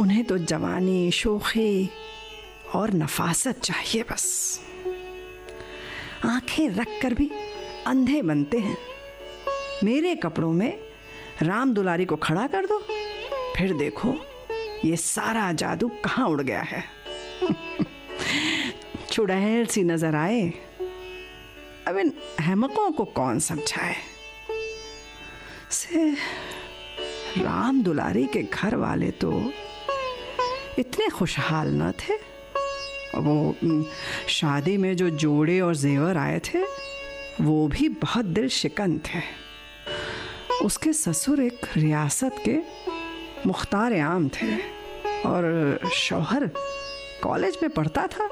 उन्हें तो जवानी, शोखी और नफासत चाहिए बस। आंखें रख कर भी अंधे बनते हैं। मेरे कपड़ों में राम दुलारी को खड़ा कर दो, फिर देखो ये सारा जादू कहाँ उड़ गया है। चुड़ैल सी नजर आए। अब इन अहमकों को कौन समझाए। से राम दुलारी के घर वाले तो इतने खुशहाल न थे। वो शादी में जो जोड़े और जेवर आए थे वो भी बहुत दिल शिकन थे। उसके ससुर एक रियासत के मुख्तार आम थे और शौहर कॉलेज में पढ़ता था।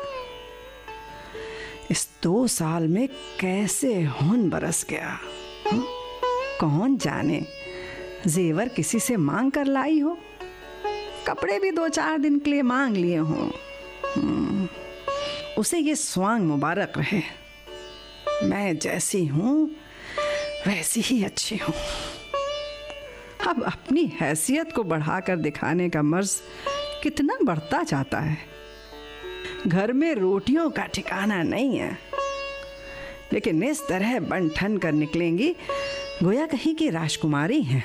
इस 2 साल में कैसे खून बरस गया। कौन जाने जेवर किसी से मांग कर लाई हो, कपड़े भी 2-4 दिन के लिए मांग लिए हों। उसे ये स्वांग मुबारक रहे। मैं जैसी हूँ वैसी ही अच्छी हूँ। अब अपनी हैसियत को बढ़ाकर दिखाने का मर्ज कितना बढ़ता जाता है। घर में रोटियों का ठिकाना नहीं है, लेकिन इस तरह बन ठन कर निकलेंगी गोया कहीं की राजकुमारी हैं।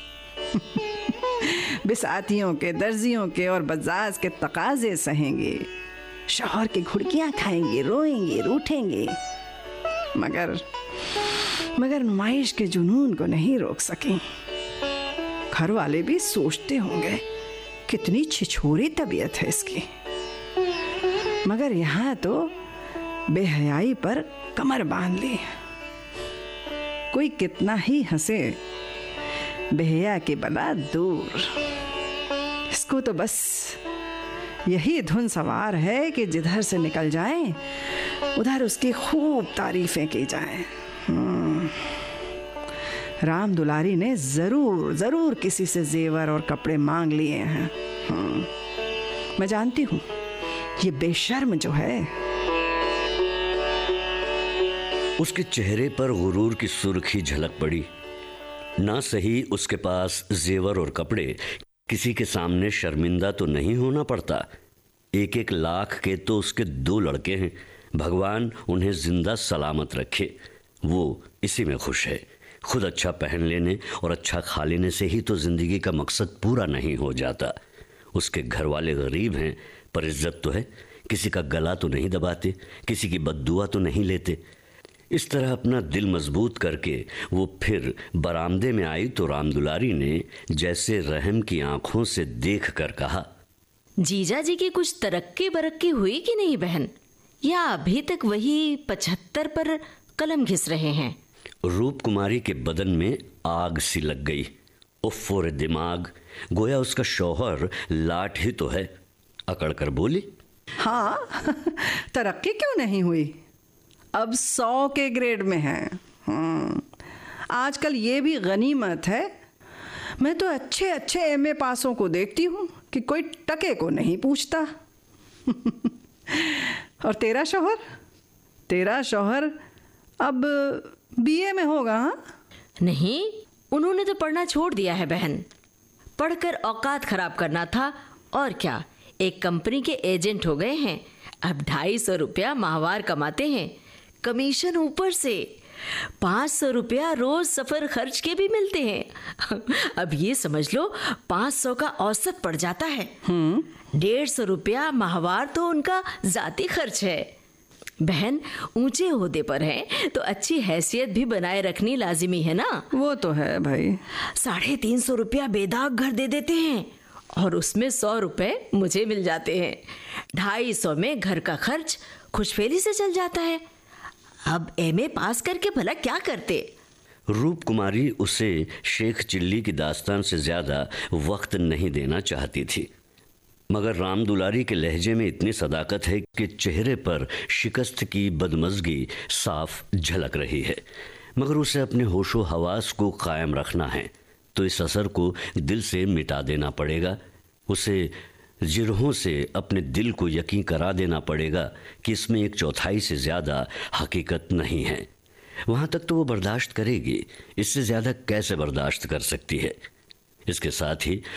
बिसातियों के, दर्जियों के और बजाज के तकाजे सहेंगे, शौहर की घुड़कियां खाएंगे, रोएंगे, रूठेंगे, मगर नुमाइश के जुनून को नहीं रोक सकें। घर वाले भी सोचते होंगे कितनी छिछोरी तबीयत है इसकी, मगर यहाँ तो बेहयाई पर कमर बांध ली। कोई कितना ही हंसे, बेहया की बला दूर। इसको तो बस यही धुन सवार है कि जिधर से निकल जाए उधर उसकी खूब तारीफें की जाएं। राम दुलारी ने जरूर किसी से जेवर और कपड़े मांग लिए हैं। मैं जानती हूँ ये बेशर्म जो है। उसके चेहरे पर गुरूर की सुर्खी झलक पड़ी। ना सही उसके पास जेवर और कपड़े, किसी के सामने शर्मिंदा तो नहीं होना पड़ता। 1-1 लाख के तो उसके 2 लड़के हैं। भगवान उन्हें जिंदा सलामत रखे। वो इसी में खुश है। खुद अच्छा पहन लेने और अच्छा खा लेने से ही तो जिंदगी का मकसद पूरा नहीं हो जाता। उसके घर वाले गरीब हैं पर इज्जत तो है। किसी का गला तो नहीं दबाते, किसी की बद्दुआ तो नहीं लेते। इस तरह अपना दिल मजबूत करके वो फिर बरामदे में आई तो राम दुलारी ने जैसे रहम की आंखों से देख कर कहा, जीजा जी की कुछ तरक्की बरक्की हुई कि नहीं बहन, या अभी तक वही 75 पर कलम घिस रहे हैं? रूप कुमारी के बदन में आग सी लग गई। उफ़्फ़ो रे दिमाग, गोया उसका शौहर लाट ही तो है। अकड़ कर बोली, हाँ, तरक्की क्यों नहीं हुई, अब 100 के ग्रेड में है। आजकल ये भी गनीमत है। मैं तो अच्छे एमए पासों को देखती हूँ कि कोई टके को नहीं पूछता। और तेरा शौहर अब बीए में होगा? हाँ? नहीं, उन्होंने तो पढ़ना छोड़ दिया है बहन। पढ़कर औकात खराब करना था और क्या। एक कंपनी के एजेंट हो गए हैं। अब 250 रुपया माहवार कमाते हैं, कमीशन ऊपर से 500 रुपया रोज सफर खर्च के भी मिलते हैं। अब ये समझ लो 500 का औसत पड़ जाता है। 150 रुपया माहवार तो उनका जाती खर्च है। बहन ऊंचे ओहदे पर है तो अच्छी हैसियत भी बनाए रखनी लाजिमी है ना। वो तो है भाई। 350 रुपया बेदाग घर दे देते हैं और उसमें 100 रुपए मुझे मिल जाते हैं। 250 में घर का खर्च खुशफेली से चल जाता है। अब एमए पास करके भला क्या करते? रूप कुमारी उसे शेख चिल्ली की दास्तान से ज्यादा वक्त नहीं देना चाहती थी, मगर राम दुलारी के लहजे में इतनी सदाकत है कि चेहरे पर शिकस्त की बदमज़गी साफ झलक रही है। मगर उसे अपने होशो हवास को कायम रखना है तो इस असर को दिल से मिटा देना पड़ेगा। उसे जिरहों से अपने दिल को यकीन करा देना पड़ेगा कि इसमें 1/4 से ज़्यादा हकीकत नहीं है। वहाँ तक तो वो बर्दाश्त करेगी, इससे ज़्यादा कैसे बर्दाश्त कर सकती है। इसके साथ ही